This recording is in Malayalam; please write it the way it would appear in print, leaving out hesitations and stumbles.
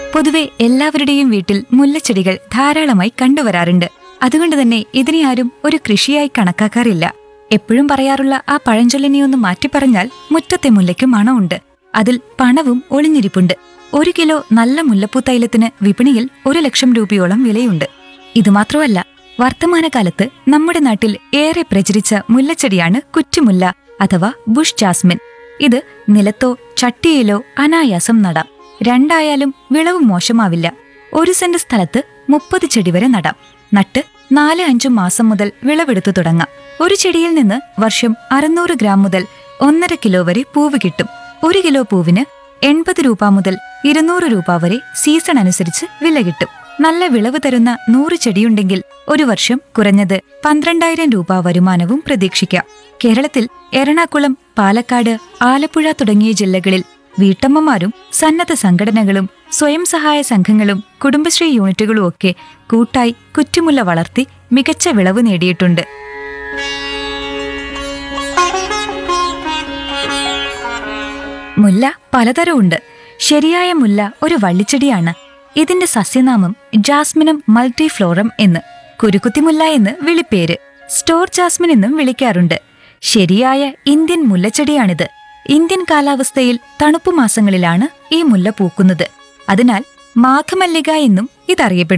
പൊതുവെ എല്ലാവരുടെയും വീട്ടിൽ മുല്ലച്ചെടികൾ ധാരാളമായി കണ്ടുവരാറുണ്ട്. അതുകൊണ്ട് തന്നെ ഇതിനെ ആരും ഒരു കൃഷിയായി കണക്കാക്കാറില്ല. എപ്പോഴും പറയാറുള്ള ആ പഴഞ്ചൊല്ലിനെയൊന്ന് മാറ്റിപ്പറഞ്ഞാൽ മുറ്റത്തെ മുല്ലയ്ക്ക് മണമുണ്ട്, അതിൽ പണവും ഒളിഞ്ഞിരിപ്പുണ്ട്. 1 കിലോ നല്ല മുല്ലപ്പൂ തൈലത്തിന് വിപണിയിൽ 1,00,000 രൂപയോളം വിലയുണ്ട്. ഇതുമാത്രമല്ല, വർത്തമാനകാലത്ത് നമ്മുടെ നാട്ടിൽ ഏറെ പ്രചരിച്ച മുല്ലച്ചെടിയാണ് കുറ്റിമുല്ല അഥവാ ബുഷ് ജാസ്മിൻ. ഇത് നിലത്തോ ചട്ടിയിലോ അനായാസം നടാം. 2 ആയാലും വിളവ് മോശമാവില്ല. 1 സെന്റ് സ്ഥലത്ത് 30 ചെടി വരെ നടാം. നട്ട് 4-5 മാസം മുതൽ വിളവെടുത്തു തുടങ്ങാം. ഒരു ചെടിയിൽ നിന്ന് വർഷം 600 ഗ്രാം മുതൽ 1.5 കിലോ വരെ പൂവ് കിട്ടും. 1 കിലോ പൂവിന് 80 രൂപ മുതൽ 200 രൂപ വരെ സീസൺ അനുസരിച്ച് വില കിട്ടും. നല്ല വിളവ് തരുന്ന 100 ചെടിയുണ്ടെങ്കിൽ ഒരു വർഷം കുറഞ്ഞത് 12,000 രൂപ വരുമാനവും പ്രതീക്ഷിക്കാം. കേരളത്തിൽ എറണാകുളം, പാലക്കാട്, ആലപ്പുഴ തുടങ്ങിയ ജില്ലകളിൽ വീട്ടമ്മമാരും സന്നദ്ധ സംഘടനകളും സ്വയം സഹായ സംഘങ്ങളും കുടുംബശ്രീ യൂണിറ്റുകളും ഒക്കെ കൂട്ടായി കുറ്റിമുല്ല വളർത്തി മികച്ച വിളവ് നേടിയിട്ടുണ്ട്. മുല്ല പലതരമുണ്ട്. ശരിയായ മുല്ല ഒരു വള്ളിച്ചെടിയാണ്. ഇതിന്റെ സസ്യനാമം ജാസ്മിനം മൾട്ടിഫ്ലോറം എന്ന്, കുരുക്കുത്തിമുല്ല എന്ന് വിളിപ്പേര്. സ്റ്റോർ ജാസ്മിൻ എന്നും വിളിക്കാറുണ്ട്. ശരിയായ ഇന്ത്യൻ മുല്ലച്ചെടിയാണിത്. ഇന്ത്യൻ കാലാവസ്ഥയിൽ തണുപ്പുമാസങ്ങളിലാണ് ഈ മുല്ല പൂക്കുന്നത്. അതിനാൽ മാഘമല്ലിക എന്നും ഇതറിയപ്പെടുന്നു.